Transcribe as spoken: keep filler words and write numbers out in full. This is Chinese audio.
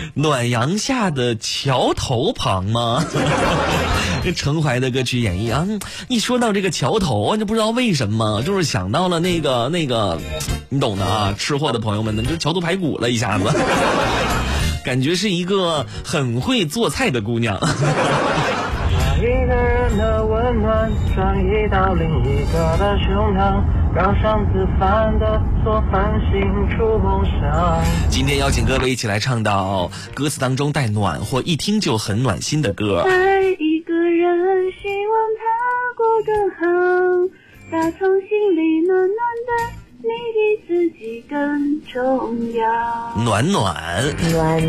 暖阳下的桥头旁吗？这程怀的歌曲演绎啊，一说到这个桥头啊，就不知道为什么，就是想到了那个那个，你懂的啊，吃货的朋友们呢，就桥头排骨了一下子，感觉是一个很会做菜的姑娘。 一个人的温暖转移到另一个的胸膛，让上次犯的错反省出梦想。 今天邀请各位一起来唱到歌词当中带暖或一听就很暖心的歌。 爱一个人，希望他过得好，打从心里暖暖的，你比自己更重要。 暖暖暖